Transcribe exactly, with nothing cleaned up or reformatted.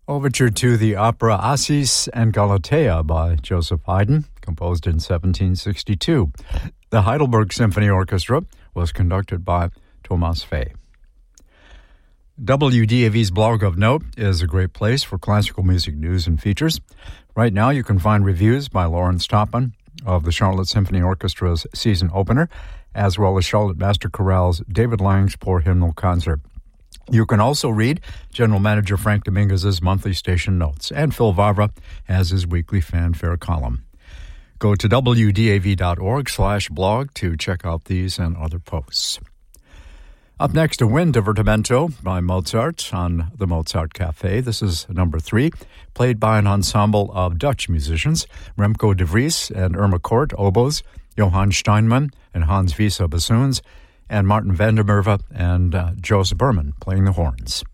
Overture to the opera Acis and Galatea by Joseph Haydn, composed in seventeen sixty-two. The Heidelberg Symphony Orchestra was conducted by Thomas Fay. W D A V's blog of note is a great place for classical music news and features. Right now you can find reviews by Lawrence Topman of the Charlotte Symphony Orchestra's season opener, as well as Charlotte Master Chorale's David Lang's Poor Hymnal Concert. You can also read General Manager Frank Dominguez's monthly station notes, and Phil Vavra has his weekly fanfare column. Go to W D A V dot org slash blog to check out these and other posts. Up next, a Wind Divertimento by Mozart on the Mozart Cafe. This is number three, played by an ensemble of Dutch musicians, Remco de Vries and Irma Kort, oboes, Johann Steinman and Hans Wiese, bassoons, and Martin van der Merwe and uh, Jos Berman playing the horns.